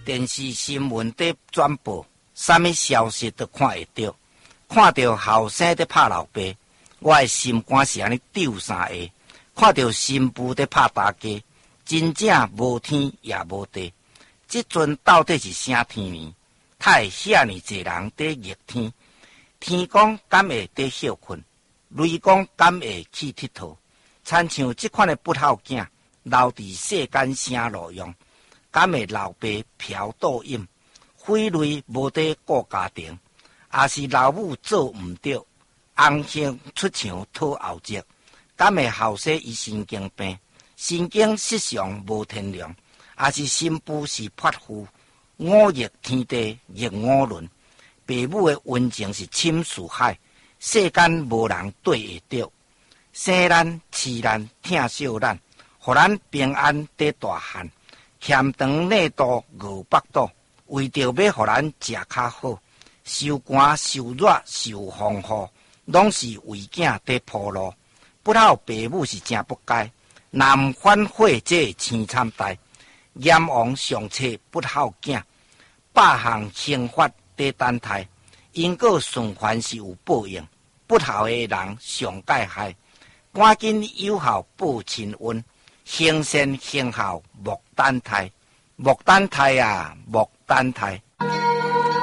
电视新闻在转播，啥物消息都看会到。看到后生在拍老爸，我的心肝是安尼丢三下；看到新妇在拍大家，真正无天也无地。这阵到底是啥天呢？他会遐尼侪人在热天？天公敢会在休困？雷公敢会去佚佗？亲像这款的不孝囝，留伫世间啥路用？敢会老爸嫖赌饮，非累无得顾家庭？也是老母做毋对，红杏出墙讨后脊？敢会后生伊神经病？神经失常无天良？也是新妇是泼妇？五逆天地逆五伦？父母的温情是深似海，世间无人对会着。生咱、饲咱、疼惜咱，互咱平安得大汉。欠长内肚饿腹肚，为着要互咱食较好，受寒受热受风雨，拢是为囝在铺路。不孝父母是真不该，南反悔这青惨代。阎王上册不孝囝，百项刑罚在等待。因果循环是有报应，不孝的人上界害。赶紧有孝报亲恩，行善行孝莫等待，莫等待啊，莫等待。